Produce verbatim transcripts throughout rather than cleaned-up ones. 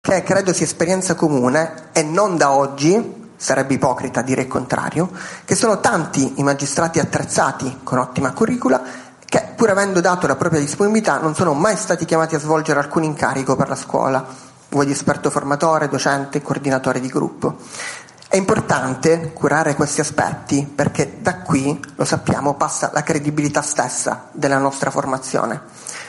che credo sia esperienza comune e non da oggi, sarebbe ipocrita dire il contrario, che sono tanti i magistrati attrezzati con ottima curricula che, pur avendo dato la propria disponibilità, non sono mai stati chiamati a svolgere alcun incarico per la scuola, vuoi di esperto formatore, docente, coordinatore di gruppo. È importante curare questi aspetti perché da qui, lo sappiamo, passa la credibilità stessa della nostra formazione.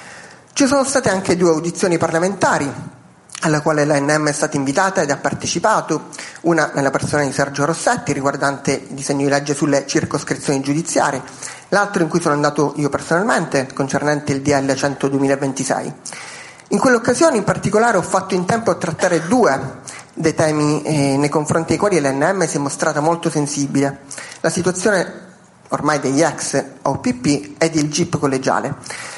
Ci sono state anche due audizioni parlamentari alla quale l'A N M è stata invitata ed ha partecipato, una nella persona di Sergio Rossetti riguardante il disegno di legge sulle circoscrizioni giudiziarie, l'altro in cui sono andato io personalmente, concernente il D L cento duemilaventisei. In quell'occasione in particolare ho fatto in tempo a trattare due dei temi eh, nei confronti dei quali l'A N M si è mostrata molto sensibile: la situazione ormai degli ex O P P ed il G I P collegiale.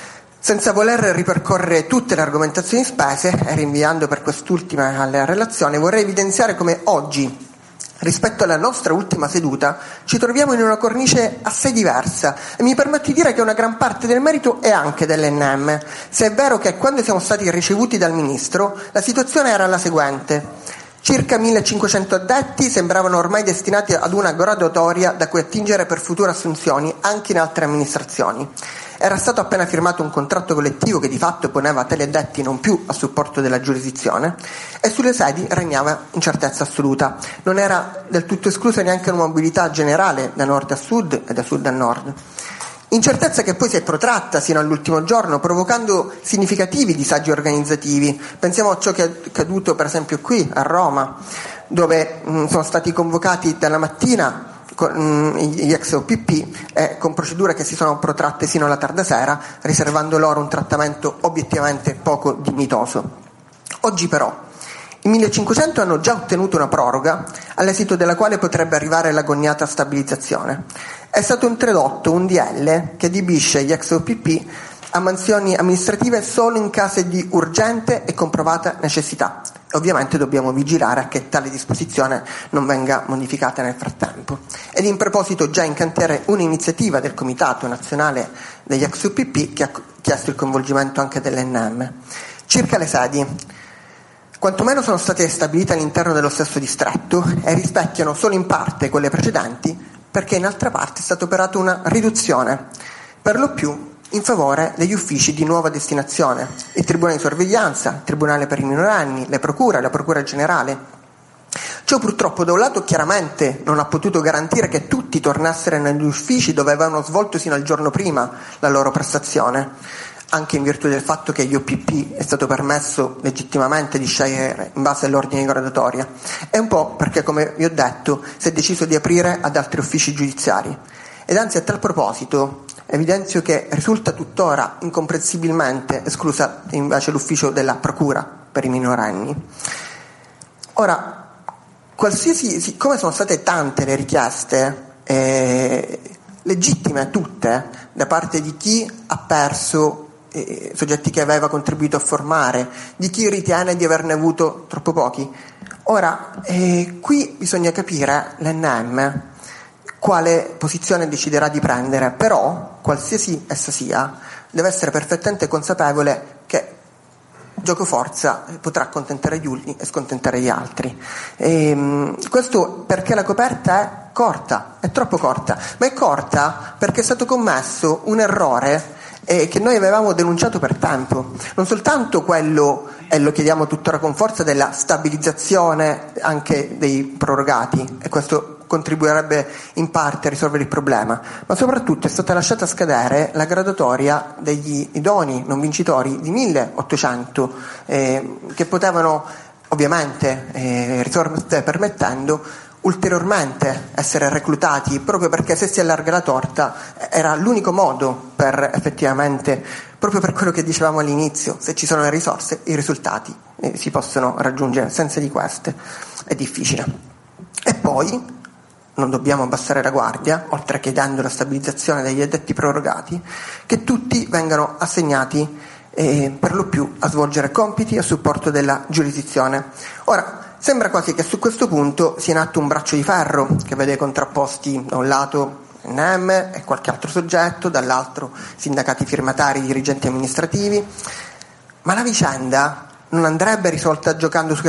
Senza voler ripercorrere tutte le argomentazioni spese e rinviando per quest'ultima alla relazione, vorrei evidenziare come oggi, rispetto alla nostra ultima seduta, ci troviamo in una cornice assai diversa e mi permetto di dire che una gran parte del merito è anche dell'A N M, se è vero che quando siamo stati ricevuti dal Ministro la situazione era la seguente. Circa millecinquecento addetti sembravano ormai destinati ad una graduatoria da cui attingere per future assunzioni anche in altre amministrazioni. Era stato appena firmato un contratto collettivo che di fatto poneva tali addetti non più a supporto della giurisdizione e sulle sedi regnava incertezza assoluta. Non era del tutto esclusa neanche una mobilità generale da nord a sud e da sud a nord. Incertezza che poi si è protratta sino all'ultimo giorno, provocando significativi disagi organizzativi. Pensiamo a ciò che è accaduto per esempio qui a Roma, dove mh, sono stati convocati dalla mattina con mh, gli ex O P P e con procedure che si sono protratte sino alla tarda sera, riservando loro un trattamento obiettivamente poco dignitoso. Oggi però i millecinquecento hanno già ottenuto una proroga, all'esito della quale potrebbe arrivare l'agognata stabilizzazione. È stato introdotto un D L che adibisce gli ex O P P a mansioni amministrative solo in casi di urgente e comprovata necessità. Ovviamente dobbiamo vigilare a che tale disposizione non venga modificata nel frattempo. Ed in proposito già in cantiere un'iniziativa del Comitato Nazionale degli ex O P P che ha chiesto il coinvolgimento anche dell'A N M. Circa le sedi, quantomeno sono state stabilite all'interno dello stesso distretto e rispecchiano solo in parte quelle precedenti, perché in altra parte è stata operata una riduzione, per lo più in favore degli uffici di nuova destinazione, il Tribunale di Sorveglianza, il Tribunale per i minorenni, le procure, la Procura Generale. Ciò purtroppo da un lato chiaramente non ha potuto garantire che tutti tornassero negli uffici dove avevano svolto sino al giorno prima la loro prestazione, anche in virtù del fatto che agli O P P è stato permesso legittimamente di scegliere in base all'ordine di graduatoria, e un po' perché, come vi ho detto, si è deciso di aprire ad altri uffici giudiziari. Ed anzi, a tal proposito, evidenzio che risulta tuttora incomprensibilmente esclusa invece l'ufficio della Procura per i minorenni. Ora, qualsiasi, siccome sono state tante le richieste, eh, legittime tutte, da parte di chi ha perso Eh, soggetti che aveva contribuito a formare, di chi ritiene di averne avuto troppo pochi. Ora, eh, qui bisogna capire l'A N M quale posizione deciderà di prendere, però, qualsiasi essa sia, deve essere perfettamente consapevole che giocoforza potrà accontentare gli uni e scontentare gli altri. E, questo perché la coperta è corta, è troppo corta, ma è corta perché è stato commesso un errore e che noi avevamo denunciato per tempo, non soltanto quello, e lo chiediamo tuttora con forza, della stabilizzazione anche dei prorogati, e questo contribuirebbe in parte a risolvere il problema, ma soprattutto è stata lasciata scadere la graduatoria degli idonei non vincitori di milleottocento eh, che potevano ovviamente, eh, risorse permettendo, ulteriormente essere reclutati, proprio perché se si allarga la torta era l'unico modo per effettivamente, proprio per quello che dicevamo all'inizio, se ci sono le risorse i risultati eh, si possono raggiungere, senza di queste è difficile. E poi non dobbiamo abbassare la guardia, oltre che chiedendo la stabilizzazione degli addetti prorogati, che tutti vengano assegnati eh, per lo più a svolgere compiti a supporto della giurisdizione. Ora, sembra quasi che su questo punto sia in atto un braccio di ferro che vede contrapposti da un lato N M e qualche altro soggetto, dall'altro sindacati firmatari, dirigenti amministrativi, ma la vicenda non andrebbe risolta giocando su